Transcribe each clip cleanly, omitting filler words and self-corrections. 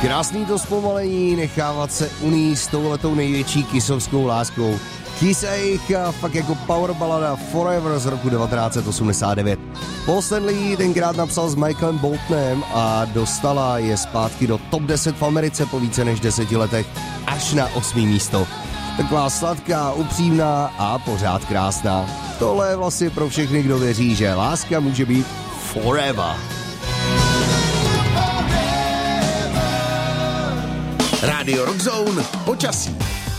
Krásný to zpomalení, nechávat se uníst touhletou největší kissovskou láskou. Kiss a jejich fakt jako power balada Forever z roku 1989. Paul Stanley tenkrát napsal s Michaelem Boltonem a dostala je zpátky do top 10 v Americe po více než 10 letech až na 8. místo. Taková sladká, upřímná a pořád krásná. Tohle je vlastně pro všechny, kdo věří, že láska může být forever. Radio Rock Zone počasí.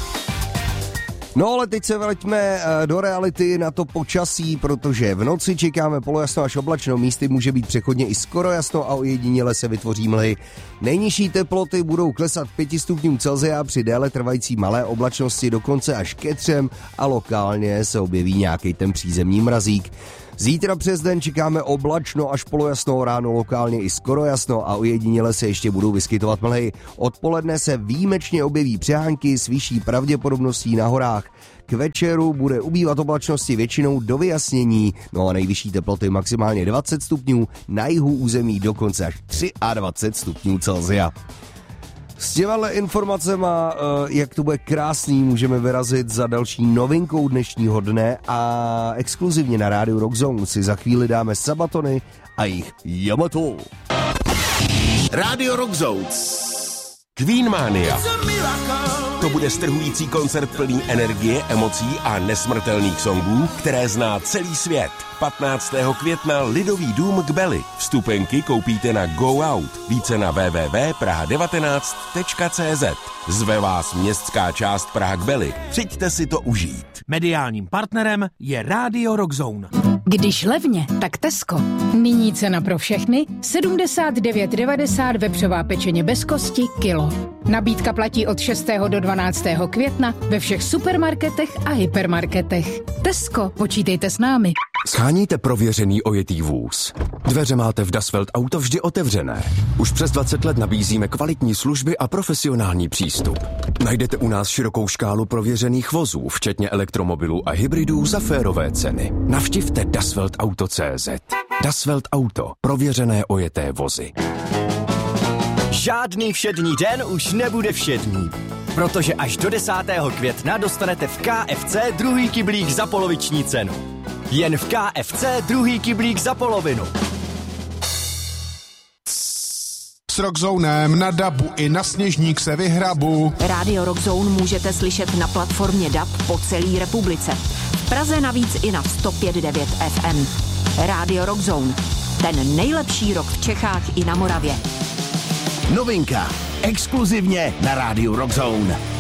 No ale teď se vraťme do reality na to počasí, protože v noci čekáme polojasno až oblačno, místy může být přechodně i skoro jasno a ojediněle se vytvoří mlhy. Nejnižší teploty budou klesat 5 stupňů Celsia při déle trvající malé oblačnosti dokonce až ke 3 a lokálně se objeví nějaký ten přízemní mrazík. Zítra přes den čekáme oblačno až polojasno, ráno lokálně i skoro jasno a ojediněle se ještě budou vyskytovat mlhy. Odpoledne se výjimečně objeví přehánky s vyšší pravděpodobností na horách. K večeru bude ubývat oblačnosti většinou do vyjasnění, no a nejvyšší teploty maximálně 20 stupňů, na jihu území dokonce až 23 stupňů Celsia. S těmahle informacema, jak to bude krásný, můžeme vyrazit za další novinkou dnešního dne a exkluzivně na rádiu Rock Zone si za chvíli dáme Sabatony a jejich Yamato. Radio Rock Zone. Queen Mania. To bude strhující koncert plný energie, emocí a nesmrtelných songů, které zná celý svět. 15. května Lidový dům k Beli. Vstupenky koupíte na Go Out. Více na www.praha19.cz. Zve vás městská část Praha k Beli. Přijďte si to užít. Mediálním partnerem je Radio Rock Zone. Když levně, tak Tesco. Nyní cena pro všechny 79,90 vepřová pečeně bez kosti kilo. Nabídka platí od 6. do 12. května ve všech supermarketech a hypermarketech. Tesco, počítejte s námi. Sháníte prověřený ojetý vůz. Dveře máte v Das Welt Auto vždy otevřené. Už přes 20 let nabízíme kvalitní služby a profesionální přístup. Najdete u nás širokou škálu prověřených vozů, včetně elektromobilů a hybridů za férové ceny. Navštivte dasweltauto.cz. Das Welt Auto. Prověřené ojeté vozy. Žádný všední den už nebude všední. Protože až do 10. května dostanete v KFC druhý kyblík za poloviční cenu. Jen v KFC druhý kyblík za polovinu. S Rockzonem na dabu i na Sněžník se vyhrabu. Radio Rockzone můžete slyšet na platformě DAB po celé republice. V Praze navíc i na 105.9 FM. Radio Rockzone. Ten nejlepší rock v Čechách i na Moravě. Novinka. Exkluzivně na rádiu Rock Zone.